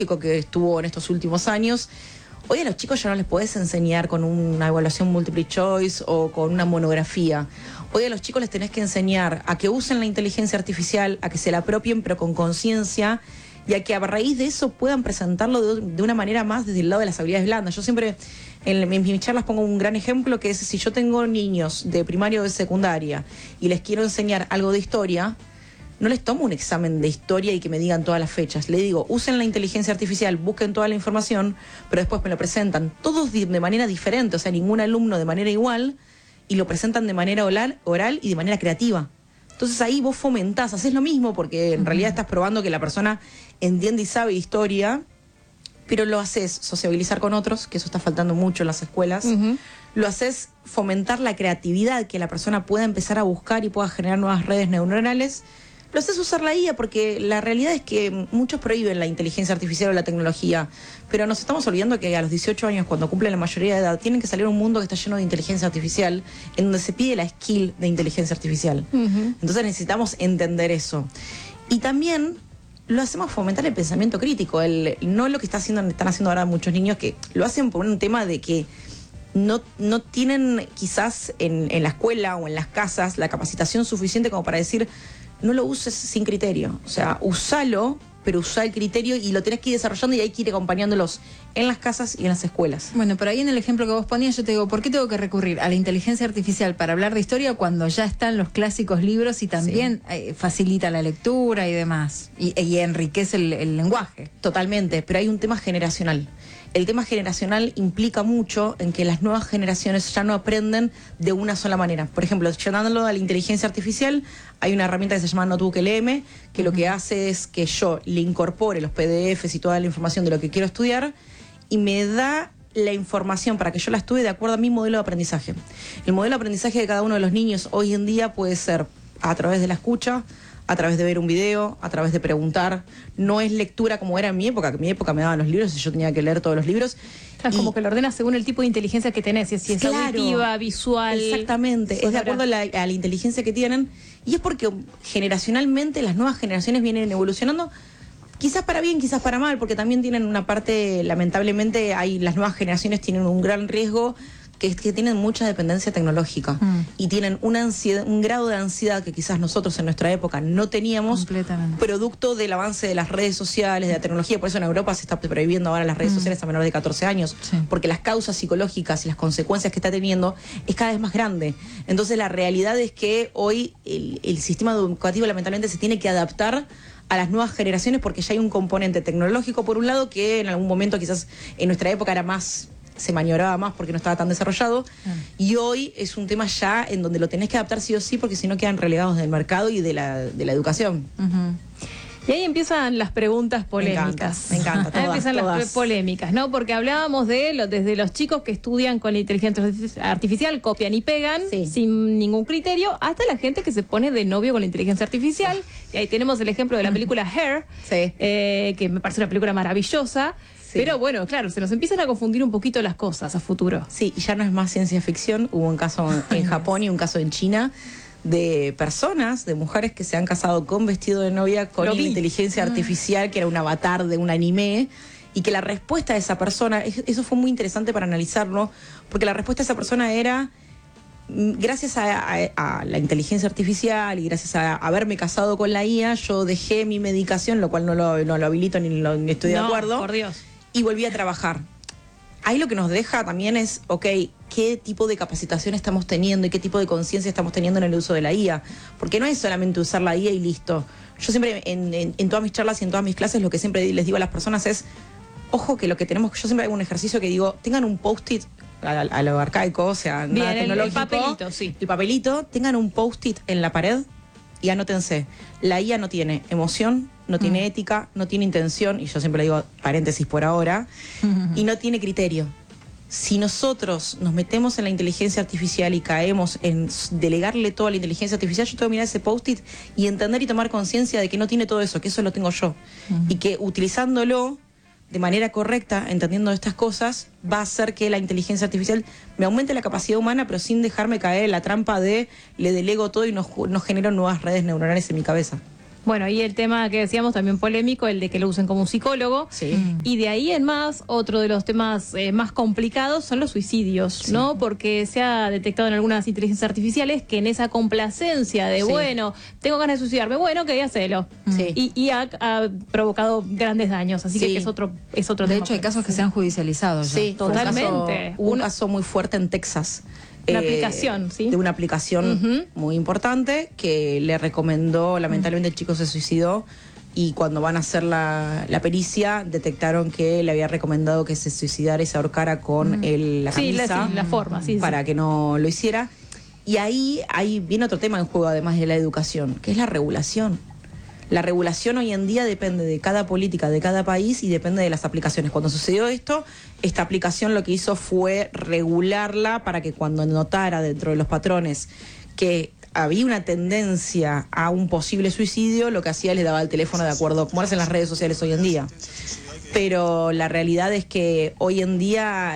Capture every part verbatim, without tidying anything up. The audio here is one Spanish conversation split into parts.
que estuvo en estos últimos años. Hoy a los chicos ya no les podés enseñar con una evaluación multiple choice o con una monografía. Hoy a los chicos les tenés que enseñar a que usen la inteligencia artificial, a que se la apropien pero con conciencia y a que a raíz de eso puedan presentarlo de, de una manera más desde el lado de las habilidades blandas. Yo siempre en, en mis charlas pongo un gran ejemplo que es si yo tengo niños de primaria o de secundaria y les quiero enseñar algo de historia, no les tomo un examen de historia y que me digan todas las fechas. Le digo, usen la inteligencia artificial, busquen toda la información, pero después me lo presentan todos de manera diferente, o sea, ningún alumno de manera igual, y lo presentan de manera oral, oral y de manera creativa. Entonces ahí vos fomentás, haces lo mismo, porque en uh-huh. realidad estás probando que la persona entiende y sabe historia, pero lo haces sociabilizar con otros, que eso está faltando mucho en las escuelas. Uh-huh. Lo haces fomentar la creatividad, que la persona pueda empezar a buscar y pueda generar nuevas redes neuronales. Lo haces usar la I A porque la realidad es que muchos prohíben la inteligencia artificial o la tecnología, pero nos estamos olvidando que a los dieciocho años, cuando cumplen la mayoría de edad, tienen que salir a un mundo que está lleno de inteligencia artificial, en donde se pide la skill de inteligencia artificial. Uh-huh. Entonces necesitamos entender eso. Y también lo hacemos fomentar el pensamiento crítico, el, no lo que está haciendo, están haciendo ahora muchos niños, que lo hacen por un tema de que no, no tienen quizás en, en la escuela o en las casas la capacitación suficiente como para decir, no lo uses sin criterio. O sea, usalo, pero usá el criterio y lo tenés que ir desarrollando y hay que ir acompañándolos en las casas y en las escuelas. Bueno, pero ahí en el ejemplo que vos ponías, yo te digo, ¿por qué tengo que recurrir a la inteligencia artificial para hablar de historia cuando ya están los clásicos libros y también sí. eh, facilita la lectura y demás? Y, y enriquece el, el lenguaje. Totalmente, pero hay un tema generacional. El tema generacional implica mucho en que las nuevas generaciones ya no aprenden de una sola manera. Por ejemplo, llevándolo a la inteligencia artificial, hay una herramienta que se llama Notebook L M, que uh-huh. lo que hace es que yo le incorpore los P D Fs y toda la información de lo que quiero estudiar y me da la información para que yo la estudie de acuerdo a mi modelo de aprendizaje. El modelo de aprendizaje de cada uno de los niños hoy en día puede ser a través de la escucha, a través de ver un video, a través de preguntar. No es lectura como era en mi época, que en mi época me daban los libros y yo tenía que leer todos los libros. Claro, y como que lo ordenas según el tipo de inteligencia que tenés, si es, si es claro, auditiva, visual. Exactamente, es de acuerdo a la, a la inteligencia que tienen. Y es porque generacionalmente las nuevas generaciones vienen evolucionando, quizás para bien, quizás para mal, porque también tienen una parte, lamentablemente, hay, las nuevas generaciones tienen un gran riesgo, que es que tienen mucha dependencia tecnológica mm. y tienen una ansiedad, un grado de ansiedad que quizás nosotros en nuestra época no teníamos, producto del avance de las redes sociales, de la tecnología. Por eso en Europa se está prohibiendo ahora las redes mm. sociales a menores de catorce años, sí. porque las causas psicológicas y las consecuencias que está teniendo es cada vez más grande. Entonces la realidad es que hoy el, el sistema educativo lamentablemente se tiene que adaptar a las nuevas generaciones porque ya hay un componente tecnológico por un lado que en algún momento quizás en nuestra época era más, se maniobraba más porque no estaba tan desarrollado, ah. y hoy es un tema ya en donde lo tenés que adaptar sí o sí porque si no quedan relegados del mercado y de la, de la educación. Uh-huh. Y ahí empiezan las preguntas polémicas. Me encanta, me encanta. Todas, ahí empiezan todas. las polémicas, ¿no? Porque hablábamos de lo, desde los chicos que estudian con la inteligencia artificial, copian y pegan sí. sin ningún criterio, hasta la gente que se pone de novio con la inteligencia artificial. Y ahí tenemos el ejemplo de la película Hair, sí. eh, que me parece una película maravillosa. Sí. Pero bueno, claro, se nos empiezan a confundir un poquito las cosas a futuro. Sí, y ya no es más ciencia ficción. Hubo un caso en Japón y un caso en China de personas, de mujeres que se han casado con vestido de novia con la inteligencia artificial, que era un avatar de un anime, y que la respuesta de esa persona, eso fue muy interesante para analizarlo, porque la respuesta de esa persona era, gracias a, a, a la inteligencia artificial y gracias a haberme casado con la I A, yo dejé mi medicación, lo cual no lo, no lo habilito ni, lo, ni estoy no, de acuerdo, por Dios. Y volví a trabajar. Ahí lo que nos deja también es, ok, qué tipo de capacitación estamos teniendo y qué tipo de conciencia estamos teniendo en el uso de la I A. Porque no es solamente usar la I A y listo. Yo siempre, en, en, en todas mis charlas y en todas mis clases, lo que siempre les digo a las personas es, ojo que lo que tenemos, yo siempre hago un ejercicio que digo, tengan un post-it a, a lo arcaico, o sea, bien, nada tecnológico. El papelito, sí. El papelito, tengan un post-it en la pared y anótense, la I A no tiene emoción, no tiene mm. ética, no tiene intención, y yo siempre le digo paréntesis por ahora, mm-hmm. y no tiene criterio. Si nosotros nos metemos en la inteligencia artificial y caemos en delegarle toda la inteligencia artificial, yo tengo que mirar ese post-it y entender y tomar conciencia de que no tiene todo eso, que eso lo tengo yo. Mm. Y que utilizándolo de manera correcta, entendiendo estas cosas, va a hacer que la inteligencia artificial me aumente la capacidad humana, pero sin dejarme caer en la trampa de le delego todo y no, no genero nuevas redes neuronales en mi cabeza. Bueno, y el tema que decíamos también polémico, el de que lo usen como un psicólogo. Sí. Y de ahí en más, otro de los temas eh, más complicados son los suicidios, sí. ¿no? Porque se ha detectado en algunas inteligencias artificiales que en esa complacencia de, sí. bueno, tengo ganas de suicidarme, bueno, que hacelo. Sí. Y, y ha, ha provocado grandes daños, así sí. que es otro, es otro de tema. hecho, hay casos que se han judicializado ya. Sí, totalmente. Un caso, un caso muy fuerte en Texas. Una eh, aplicación, ¿sí? De una aplicación uh-huh. muy importante que le recomendó, lamentablemente el chico se suicidó y cuando van a hacer la, la pericia detectaron que le había recomendado que se suicidara y se ahorcara con uh-huh. el, la camisa. Sí, la, sí, la forma, sí. Para sí. que no lo hiciera. Y ahí, ahí viene otro tema en juego, además de la educación, que es la regulación. La regulación hoy en día depende de cada política, de cada país y depende de las aplicaciones. Cuando sucedió esto, esta aplicación lo que hizo fue regularla para que cuando notara dentro de los patrones que había una tendencia a un posible suicidio, lo que hacía le daba el teléfono de acuerdo como hacen las redes sociales hoy en día. Pero la realidad es que hoy en día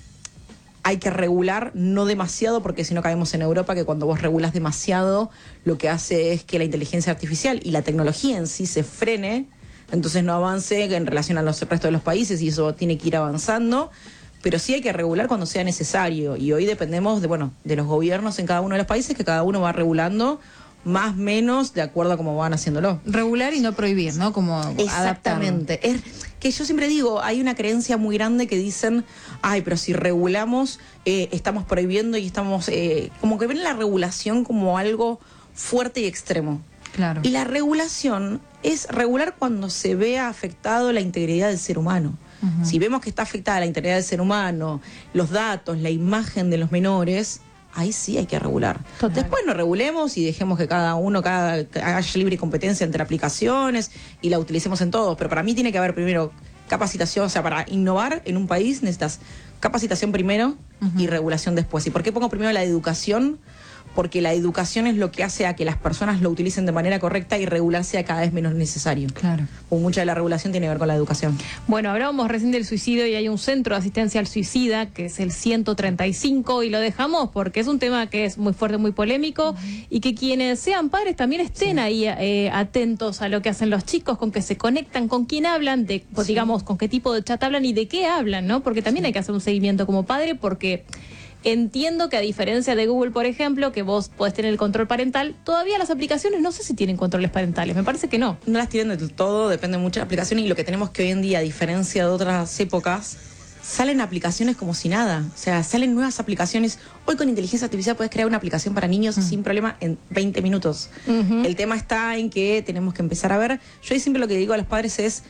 hay que regular, no demasiado, porque si no caemos en Europa, que cuando vos regulas demasiado, lo que hace es que la inteligencia artificial y la tecnología en sí se frene, entonces no avance en relación a los restos de los países y eso tiene que ir avanzando, pero sí hay que regular cuando sea necesario y hoy dependemos de, bueno, de los gobiernos en cada uno de los países, que cada uno va regulando más menos de acuerdo a cómo van haciéndolo. Regular y no prohibir, ¿no? Como exactamente. Es que yo siempre digo, hay una creencia muy grande que dicen, ay, pero si regulamos, eh, estamos prohibiendo y estamos, eh, como que ven la regulación como algo fuerte y extremo. Claro. Y la regulación es regular cuando se vea afectado la integridad del ser humano. Uh-huh. Si vemos que está afectada la integridad del ser humano, los datos, la imagen de los menores, ahí sí hay que regular. Total. Después no regulemos y dejemos que cada uno cada, haya libre competencia entre aplicaciones y la utilicemos en todos. Pero para mí tiene que haber primero capacitación, o sea, para innovar en un país necesitas capacitación primero uh-huh. y regulación después. ¿Y por qué pongo primero la educación? Porque la educación es lo que hace a que las personas lo utilicen de manera correcta y regular sea cada vez menos necesario. Claro. Pues mucha de la regulación tiene que ver con la educación. Bueno, hablábamos recién del suicidio y hay un centro de asistencia al suicida que es el ciento treinta y cinco y lo dejamos porque es un tema que es muy fuerte, muy polémico uh-huh. y que quienes sean padres también estén sí. ahí eh, atentos a lo que hacen los chicos, con que se conectan, con quién hablan, de, sí. digamos, con qué tipo de chat hablan y de qué hablan, ¿no? Porque también sí. hay que hacer un seguimiento como padre porque... Entiendo que a diferencia de Google, por ejemplo, que vos podés tener el control parental, todavía las aplicaciones no sé si tienen controles parentales, me parece que no. No las tienen del todo, depende mucho de la aplicación y lo que tenemos que hoy en día, a diferencia de otras épocas, salen aplicaciones como si nada, o sea, salen nuevas aplicaciones. Hoy con inteligencia artificial puedes crear una aplicación para niños uh-huh. sin problema en veinte minutos. Uh-huh. El tema está en que tenemos que empezar a ver, yo siempre lo que digo a los padres es,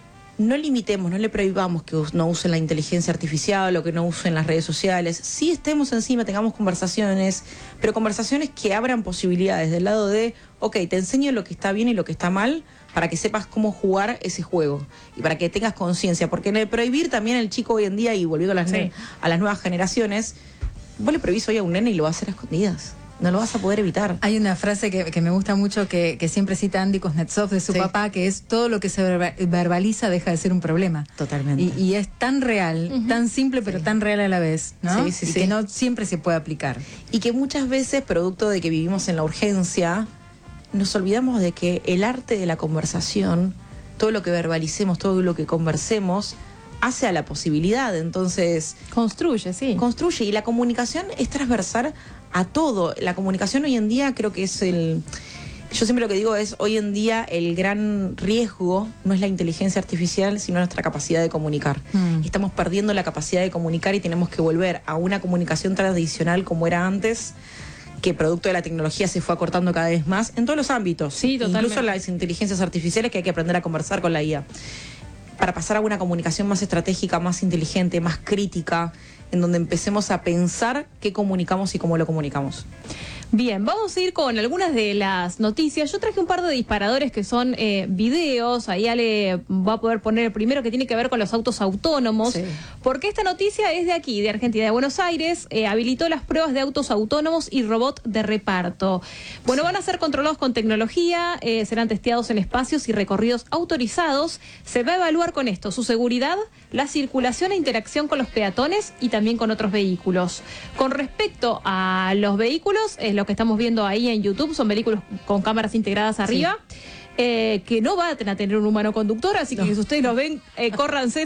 no limitemos, no le prohibamos que no usen la inteligencia artificial o que no usen las redes sociales. Sí estemos encima, tengamos conversaciones, pero conversaciones que abran posibilidades del lado de, ok, te enseño lo que está bien y lo que está mal para que sepas cómo jugar ese juego y para que tengas conciencia. Porque en el prohibir también el chico hoy en día, y volviendo a las, sí. a las nuevas generaciones, vos le prohibís hoy a un nene y lo va a hacer a escondidas. No lo vas a poder evitar. Hay una frase que, que me gusta mucho que, que siempre cita Andy Kuznetsov de su sí. papá, que es todo lo que se verbaliza deja de ser un problema. Totalmente. Y, y es tan real, uh-huh. tan simple, pero sí. tan real a la vez, ¿no? Sí, sí, y sí. que no siempre se puede aplicar. Y que muchas veces, producto de que vivimos en la urgencia, nos olvidamos de que el arte de la conversación, todo lo que verbalicemos, todo lo que conversemos, hace a la posibilidad. Entonces... Construye, sí. Construye. Y la comunicación es transversal a todo. La comunicación hoy en día creo que es el... Yo siempre lo que digo es, hoy en día el gran riesgo no es la inteligencia artificial, sino nuestra capacidad de comunicar. Mm. Estamos perdiendo la capacidad de comunicar y tenemos que volver a una comunicación tradicional como era antes, que producto de la tecnología se fue acortando cada vez más en todos los ámbitos. Sí, totalmente. Incluso las inteligencias artificiales, que hay que aprender a conversar con la I A. Para pasar a una comunicación más estratégica, más inteligente, más crítica, en donde empecemos a pensar qué comunicamos y cómo lo comunicamos. Bien, vamos a ir con algunas de las noticias. Yo traje un par de disparadores que son eh, videos. Ahí Ale va a poder poner el primero, que tiene que ver con los autos autónomos. Sí. Porque esta noticia es de aquí, de Argentina, de Buenos Aires. Eh, habilitó las pruebas de autos autónomos y robot de reparto. Bueno, sí. van a ser controlados con tecnología, eh, serán testeados en espacios y recorridos autorizados. Se va a evaluar con esto su seguridad, la circulación e interacción con los peatones y también con otros vehículos. Con respecto a los vehículos, es lo que estamos viendo ahí en YouTube, son vehículos con cámaras integradas arriba. Sí. eh, que no van a tener un humano conductor, así que No. si ustedes los ven, eh, córranse